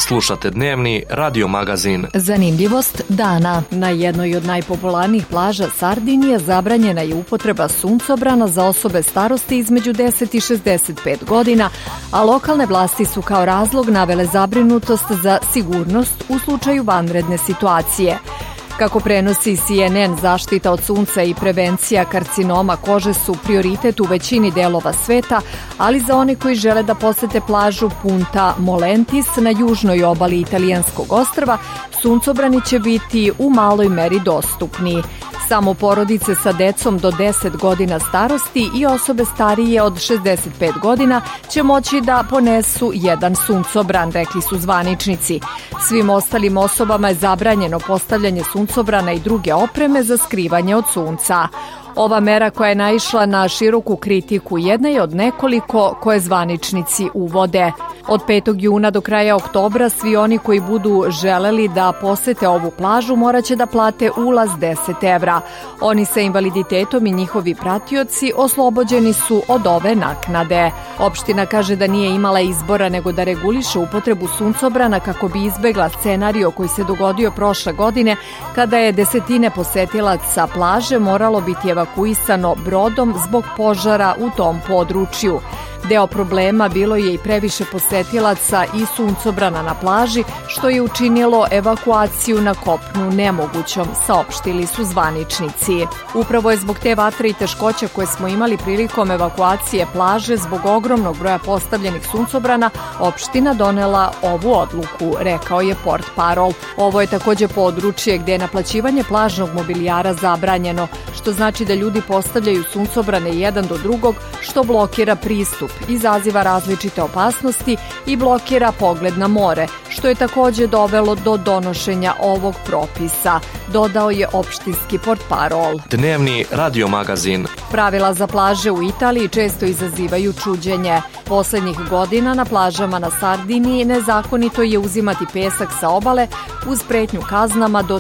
Slušate dnevni radio magazin. Zanimljivost dana. Na jednoj od najpopularnijih plaža Sardinije zabranjena je upotreba suncobrana za osobe starosti između 10 i 65 godina, a lokalne vlasti su kao razlog navele zabrinutost za sigurnost u slučaju vanredne situacije. Kako prenosi CNN, zaštita od sunca i prevencija karcinoma kože su prioritet u većini delova sveta, ali za one koji žele da posete plažu Punta Molentis na južnoj obali italijanskog ostrva, suncobrani će biti u maloj meri dostupni. Samo porodice sa decom do 10 godina starosti i osobe starije od 65 godina će moći da ponesu jedan suncobran, rekli su zvaničnici. Svim ostalim osobama je zabranjeno postavljanje suncobrana i druge opreme za skrivanje od sunca. Ova mera koja je naišla na široku kritiku jedna je od nekoliko koje zvaničnici uvode. Od 5. juna do kraja oktobra svi oni koji budu želeli da posete ovu plažu moraće da plate ulaz 10 evra. Oni sa invaliditetom i njihovi pratioci oslobođeni su od ove naknade. Opština kaže da nije imala izbora nego da reguliše upotrebu suncobrana kako bi izbegla scenario koji se dogodio prošle godine kada je desetine posetilaca plaže moralo biti evakuisano brodom zbog požara u tom području. Deo problema bilo je i previše posetilaca i suncobrana na plaži, što je učinilo evakuaciju na kopnu nemogućom, saopštili su zvaničnici. Upravo je zbog te vatre i teškoća koje smo imali prilikom evakuacije plaže zbog ogromnog broja postavljenih suncobrana, opština donela ovu odluku, rekao je portparol. Ovo je takođe područje gde je naplaćivanje plažnog mobilijara zabranjeno, što znači da ljudi postavljaju suncobrane jedan do drugog, što blokira pristup, izaziva različite opasnosti i blokira pogled na more, što je takođe dovelo do donošenja ovog propisa, dodao je opštinski portparol. Dnevni radio magazin. Pravila za plaže u Italiji često izazivaju čuđenje. Poslednjih godina na plažama na Sardiniji nezakonito je uzimati pesak sa obale uz pretnju kaznama do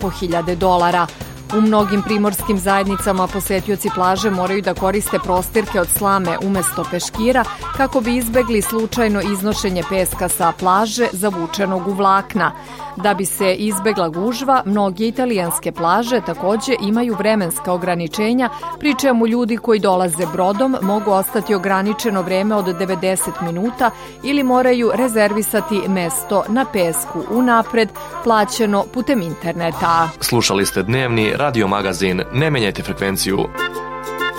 $3.500. U mnogim primorskim zajednicama posetioci plaže moraju da koriste prostirke od slame umesto peškira kako bi izbegli slučajno iznošenje peska sa plaže zavučenog u vlakna. Da bi se izbegla gužva, mnoge italijanske plaže takođe imaju vremenska ograničenja, pri čemu ljudi koji dolaze brodom mogu ostati ograničeno vreme od 90 minuta ili moraju rezervisati mesto na pesku unapred, plaćeno putem interneta. Slušali ste dnevni radio magazin. Ne menjajte frekvenciju.